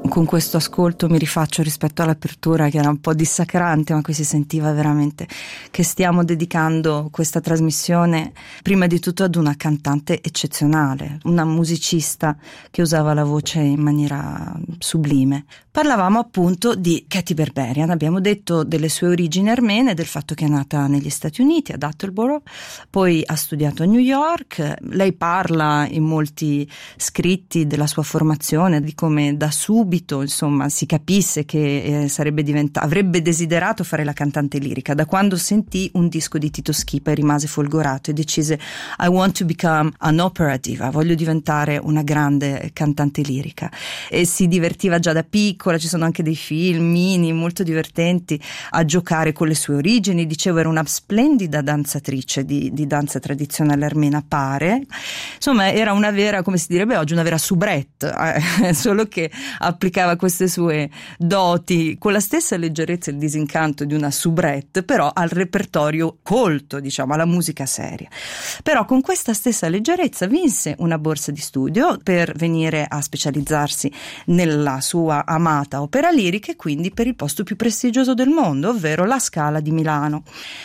Con questo ascolto mi rifaccio rispetto all'apertura, che era un po' dissacrante, ma qui si sentiva veramente che stiamo dedicando questa trasmissione prima di tutto ad una cantante eccezionale, una musicista che usava la voce in maniera sublime. Parlavamo appunto di Katy Berberian, abbiamo detto delle sue origini armene, del fatto che è nata negli Stati Uniti, ad Attleboro, poi ha studiato a New York. Lei parla in molti scritti della sua formazione, di come da subito, insomma, si capisse che avrebbe desiderato fare la cantante lirica. Da quando sentì un disco di Tito Schipa e rimase folgorato e decise: I want to become an opera diva, voglio diventare una grande cantante lirica. E si divertiva già da piccola, ci sono anche dei film mini molto divertenti a giocare con le sue origini. Dicevo, era una splendida danzatrice di danza tradizionale armena, pare. Insomma, era una vera, come si direbbe oggi, una vera soubrette, solo che applicava queste sue doti con la stessa leggerezza e il disincanto di una soubrette, però al repertorio colto, diciamo, alla musica seria. Però con questa stessa leggerezza vinse una borsa di studio per venire a specializzarsi nella sua amata opera lirica e quindi per il posto più prestigioso del mondo, ovvero la Scala di Milano.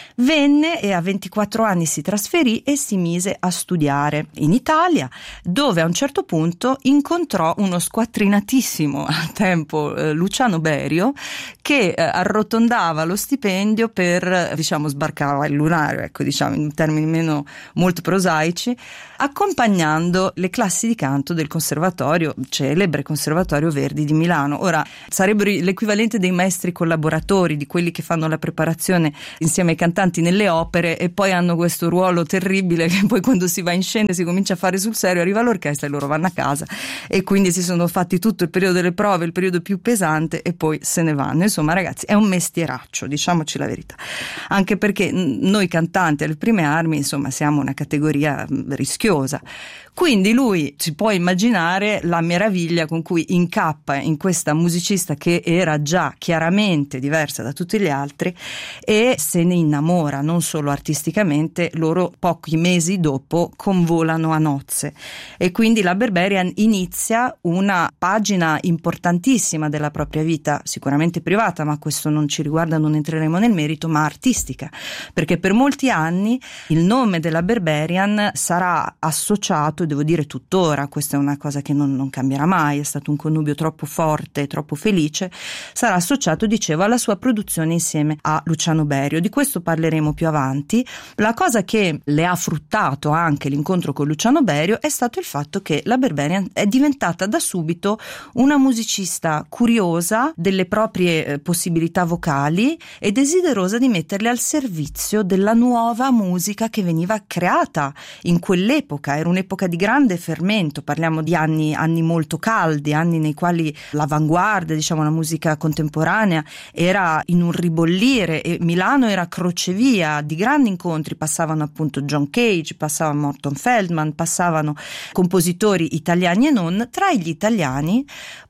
Venne e a 24 anni si trasferì e si mise a studiare in Italia, dove a un certo punto incontrò uno squattrinatissimo al tempo Luciano Berio, che arrotondava lo stipendio per, diciamo, sbarcava il lunario, ecco, diciamo in termini meno molto prosaici, accompagnando le classi di canto del conservatorio, celebre Conservatorio Verdi di Milano. Ora, sarebbero l'equivalente dei maestri collaboratori, di quelli che fanno la preparazione insieme ai cantanti nelle opere e poi hanno questo ruolo terribile che poi quando si va in scena e si comincia a fare sul serio, arriva l'orchestra e loro vanno a casa, e quindi si sono fatti tutto il periodo delle prove, il periodo più pesante, e poi se ne vanno. Insomma, ragazzi, è un mestieraccio, diciamoci la verità, anche perché noi cantanti alle prime armi, insomma, siamo una categoria rischiosa. Quindi lui, si può immaginare la meraviglia con cui incappa in questa musicista che era già chiaramente diversa da tutti gli altri e se ne innamora, non solo artisticamente. Loro pochi mesi dopo convolano a nozze e quindi la Berberian inizia una pagina importantissima della propria vita, sicuramente privata, ma questo non ci riguarda, non entreremo nel merito, ma artistica, perché per molti anni il nome della Berberian sarà associato, devo dire tuttora, questa è una cosa che non cambierà mai, è stato un connubio troppo forte, troppo felice, sarà associato, dicevo, alla sua produzione insieme a Luciano Berio. Di questo parleremo più avanti. La cosa che le ha fruttato anche l'incontro con Luciano Berio è stato il fatto che la Berberian è diventata da subito una musicista curiosa delle proprie possibilità vocali e desiderosa di metterle al servizio della nuova musica che veniva creata in quell'epoca. Era un'epoca di grande fermento, parliamo di anni molto caldi, anni nei quali l'avanguardia, diciamo la musica contemporanea, era in un ribollire e Milano era crocevia di grandi incontri. Passavano appunto John Cage, passava Morton Feldman, passavano compositori italiani e non. Tra gli italiani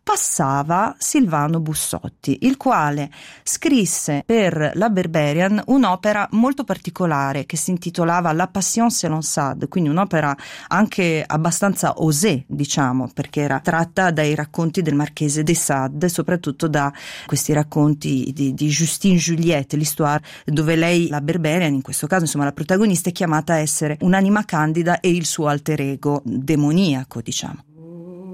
passava Silvano Bussotti, il quale scrisse per la Berberian un'opera molto particolare che si intitolava La Passion selon Sade, quindi un'opera anche abbastanza osé, diciamo, perché era tratta dai racconti del Marchese de Sade, soprattutto da questi racconti di Justine Juliette, l'histoire, dove lei, la Berberian, in questo caso insomma la protagonista, è chiamata a essere un'anima candida e il suo alter ego demoniaco, diciamo.